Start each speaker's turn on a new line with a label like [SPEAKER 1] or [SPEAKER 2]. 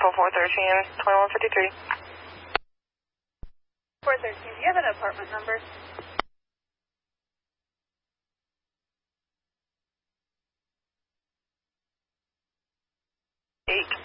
[SPEAKER 1] sample 413, 2153.
[SPEAKER 2] 413, do you have an apartment number?
[SPEAKER 1] 8.